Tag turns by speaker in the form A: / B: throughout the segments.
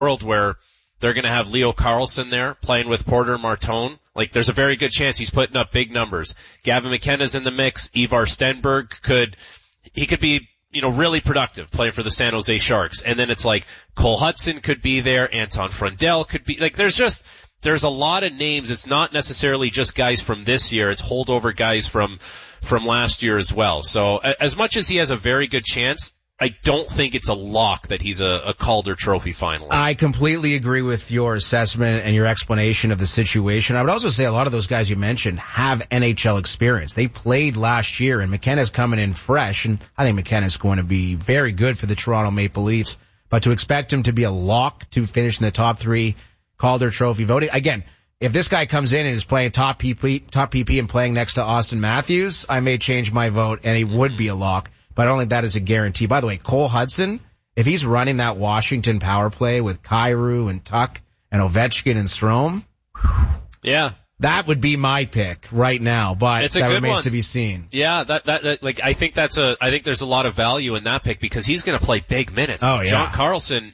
A: world where they're going to have Leo Carlsson there playing with Porter Martone. Like, there's a very good chance he's putting up big numbers. Gavin McKenna's in the mix. Ivar Stenberg could be, really productive playing for the San Jose Sharks. And then it's like Cole Hudson could be there. Anton Frundell could be, like, there's a lot of names. It's not necessarily just guys from this year. It's holdover guys from last year as well. So as much as he has a very good chance, I don't think it's a lock that he's a Calder Trophy finalist. I
B: completely agree with your assessment and your explanation of the situation. I would also say a lot of those guys you mentioned have NHL experience. They played last year, and McKenna's coming in fresh, and I think McKenna's going to be very good for the Toronto Maple Leafs. But to expect him to be a lock to finish in the top 3 Calder Trophy voting, again, if this guy comes in and is playing top PP and playing next to Austin Matthews, I may change my vote, and he would be a lock. But I don't think that is a guarantee. By the way, Cole Hudson, if he's running that Washington power play with Kyrou and Tuck and Ovechkin and Strome,
A: yeah,
B: that would be my pick right now. But
A: it's a
B: that
A: good
B: remains
A: one
B: to be seen.
A: Yeah, I think there's a lot of value in that pick because he's going to play big minutes.
B: Oh yeah.
A: John Carlson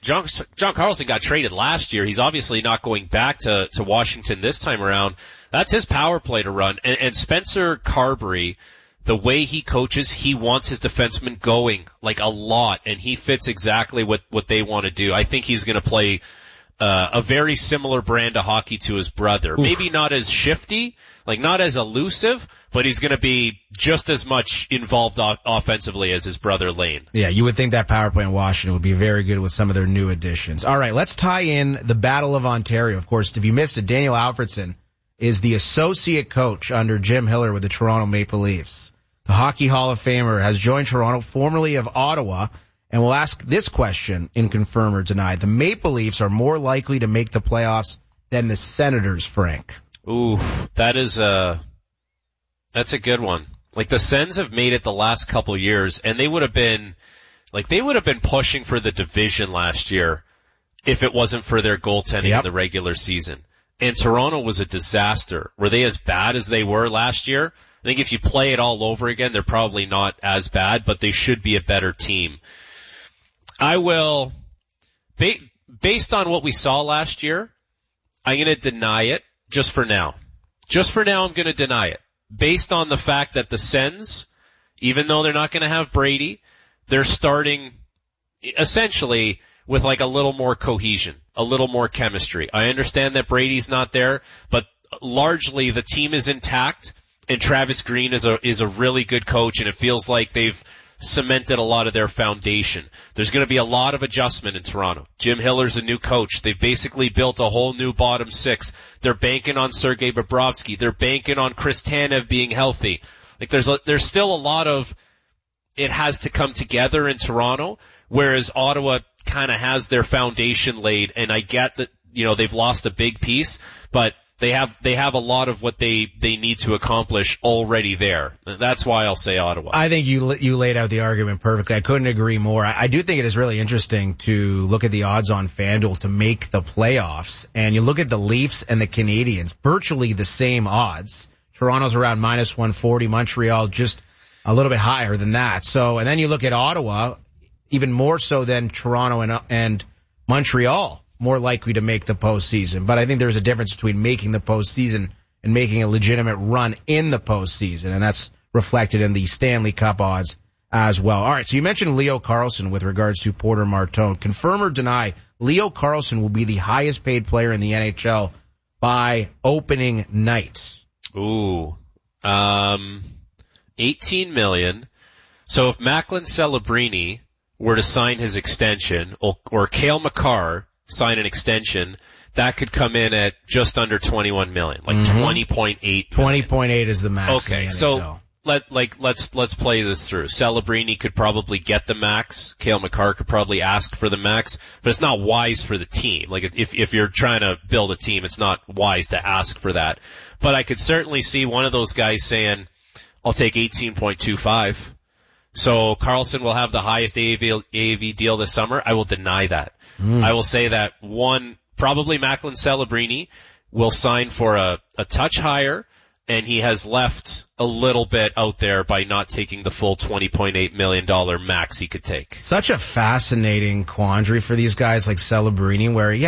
A: got traded last year. He's obviously not going back to Washington this time around. That's his power play to run. And Spencer Carberry, the way he coaches, he wants his defensemen going like a lot, and he fits exactly what they want to do. I think he's going to play a very similar brand of hockey to his brother. Oof. Maybe not as shifty, like not as elusive, but he's going to be just as much involved offensively as his brother Lane.
B: Yeah, you would think that power play in Washington would be very good with some of their new additions. All right, let's tie in the Battle of Ontario. Of course, if you missed it, Daniel Alfredsson is the associate coach under Jim Hiller with the Toronto Maple Leafs. The Hockey Hall of Famer has joined Toronto, formerly of Ottawa, and will ask this question in Confirm or Deny. The Maple Leafs are more likely to make the playoffs than the Senators, Frank.
A: Ooh, that's a good one. Like, the Sens have made it the last couple years, and they would have been pushing for the division last year if it wasn't for their goaltending in the regular season. And Toronto was a disaster. Were they as bad as they were last year? I think if you play it all over again, they're probably not as bad, but they should be a better team. I will, based on what we saw last year, I'm going to deny it just for now. Just for now, I'm going to deny it. Based on the fact that the Sens, even though they're not going to have Brady, they're starting essentially with like a little more cohesion, a little more chemistry. I understand that Brady's not there, but largely the team is intact. And Travis Green is a really good coach, and it feels like they've cemented a lot of their foundation. There's going to be a lot of adjustment in Toronto. Jim Hiller's a new coach. They've basically built a whole new bottom 6. They're banking on Sergei Bobrovsky. They're banking on Chris Tanev being healthy. Like, there's still a lot of it has to come together in Toronto, whereas Ottawa kind of has their foundation laid. And I get that they've lost a big piece, but they have a lot of what they need to accomplish already there. That's why I'll say Ottawa.
B: I think you laid out the argument perfectly. I couldn't agree more. I do think it is really interesting to look at the odds on FanDuel to make the playoffs. And you look at the Leafs and the Canadiens, virtually the same odds. Toronto's around -140, Montreal just a little bit higher than that. So, and then you look at Ottawa, even more so than Toronto and Montreal, more likely to make the postseason. But I think there's a difference between making the postseason and making a legitimate run in the postseason, and that's reflected in the Stanley Cup odds as well. All right, so you mentioned Leo Carlsson with regards to Porter Martone. Confirm or deny, Leo Carlsson will be the highest paid player in the NHL by opening night.
A: Ooh, $18 million. So if Macklin Celebrini were to sign his extension, or Cale Makar sign an extension, that could come in at just under $21 million, like 20.8.
B: 20.8 is the max.
A: Okay, so let's play this through. Celebrini could probably get the max. Cale Makar could probably ask for the max, but it's not wise for the team. Like, if you're trying to build a team, it's not wise to ask for that. But I could certainly see one of those guys saying, I'll take 18.25. So Carlson will have the highest AAV deal this summer. I will deny that. I will say that probably Macklin Celebrini will sign for a touch higher, and he has left a little bit out there by not taking the full $20.8 million max he could take.
B: Such a fascinating quandary for these guys like Celebrini, where,